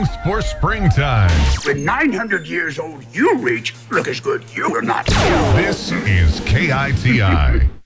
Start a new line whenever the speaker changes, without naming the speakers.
songs for springtime.
When 900 years old you reach, look as good you will not.
This is KITI.